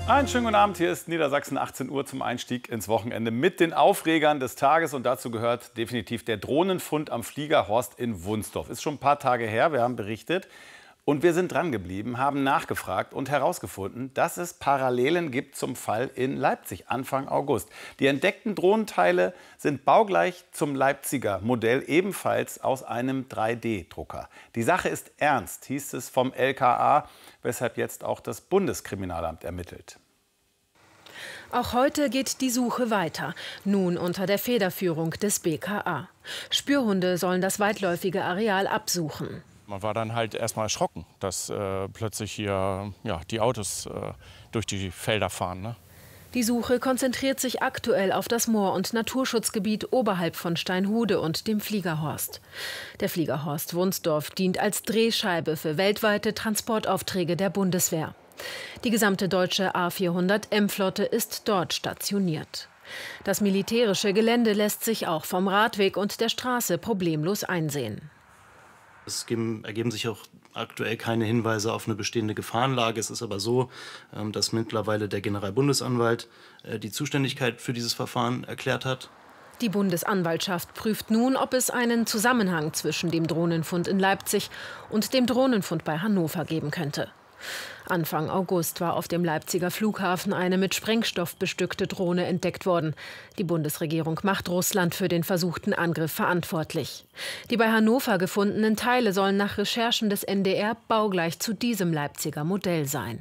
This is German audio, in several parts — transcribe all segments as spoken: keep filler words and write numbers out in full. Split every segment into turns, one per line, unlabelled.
Einen schönen guten Abend, hier ist Niedersachsen, achtzehn Uhr zum Einstieg ins Wochenende mit den Aufregern des Tages. Und dazu gehört definitiv der Drohnenfund am Fliegerhorst in Wunsdorf. Ist schon ein paar Tage her, wir haben berichtet. Und wir sind dran geblieben, haben nachgefragt und herausgefunden, dass es Parallelen gibt zum Fall in Leipzig Anfang August. Die entdeckten Drohnenteile sind baugleich zum Leipziger Modell, ebenfalls aus einem drei D Drucker. Die Sache ist ernst, hieß es vom L K A, weshalb jetzt auch das Bundeskriminalamt ermittelt.
Auch heute geht die Suche weiter, nun unter der Federführung des B K A. Spürhunde sollen das weitläufige Areal absuchen.
Man war dann halt erstmal erschrocken, dass äh, plötzlich hier ja, die Autos äh, durch die Felder fahren. Ne?
Die Suche konzentriert sich aktuell auf das Moor- und Naturschutzgebiet oberhalb von Steinhude und dem Fliegerhorst. Der Fliegerhorst Wunsdorf dient als Drehscheibe für weltweite Transportaufträge der Bundeswehr. Die gesamte deutsche A vierhundert M-Flotte ist dort stationiert. Das militärische Gelände lässt sich auch vom Radweg und der Straße problemlos einsehen.
Es ergeben sich auch aktuell keine Hinweise auf eine bestehende Gefahrenlage. Es ist aber so, dass mittlerweile der Generalbundesanwalt die Zuständigkeit für dieses Verfahren erklärt hat.
Die Bundesanwaltschaft prüft nun, ob es einen Zusammenhang zwischen dem Drohnenfund in Leipzig und dem Drohnenfund bei Hannover geben könnte. Anfang August war auf dem Leipziger Flughafen eine mit Sprengstoff bestückte Drohne entdeckt worden. Die Bundesregierung macht Russland für den versuchten Angriff verantwortlich. Die bei Hannover gefundenen Teile sollen nach Recherchen des N D R baugleich zu diesem Leipziger Modell sein.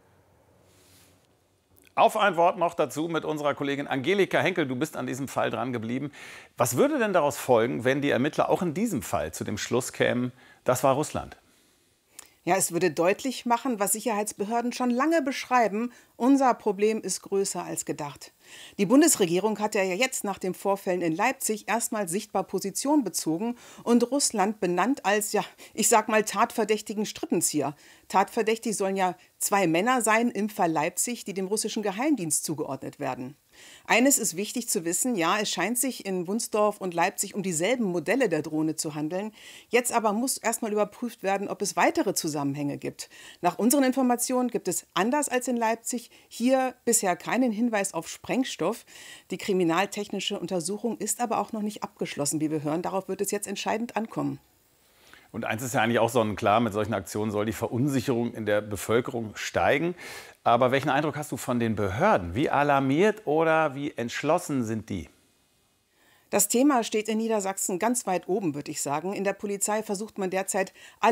Auf ein Wort noch dazu mit unserer Kollegin Angelika Henkel. Du bist an diesem Fall dran geblieben. Was würde denn daraus folgen, wenn die Ermittler auch in diesem Fall zu dem Schluss kämen, das war Russland?
Ja, es würde deutlich machen, was Sicherheitsbehörden schon lange beschreiben. Unser Problem ist größer als gedacht. Die Bundesregierung hat ja jetzt nach den Vorfällen in Leipzig erstmal sichtbar Position bezogen und Russland benannt als, ja, ich sag mal, tatverdächtigen Strippenzieher. Tatverdächtig sollen ja zwei Männer sein im Fall Leipzig, die dem russischen Geheimdienst zugeordnet werden. Eines ist wichtig zu wissen, ja, es scheint sich in Wunsdorf und Leipzig um dieselben Modelle der Drohne zu handeln. Jetzt aber muss erstmal überprüft werden, ob es weitere Zusammenhänge gibt. Nach unseren Informationen gibt es, anders als in Leipzig, hier bisher keinen Hinweis auf Sprengstoff. Die kriminaltechnische Untersuchung ist aber auch noch nicht abgeschlossen, wie wir hören. Darauf wird es jetzt entscheidend ankommen.
Und eins ist ja eigentlich auch sonnenklar, mit solchen Aktionen soll die Verunsicherung in der Bevölkerung steigen. Aber welchen Eindruck hast du von den Behörden? Wie alarmiert oder wie entschlossen sind die?
Das Thema steht in Niedersachsen ganz weit oben, würde ich sagen. In der Polizei versucht man derzeit, alle